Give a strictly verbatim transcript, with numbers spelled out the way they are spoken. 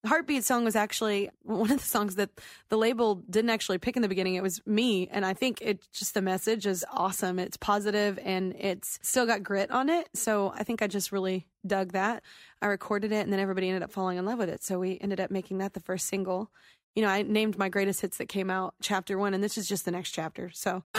Heartbeat song was actually one of the songs that the label didn't actually pick in the beginning. It was me. And I think it just, the message is awesome. It's positive and it's still got grit on it. So I think I just really dug that. I recorded it and then everybody ended up falling in love with it. So we ended up making that the first single. You know, I named my greatest hits that came out chapter one, and this is just the next chapter. So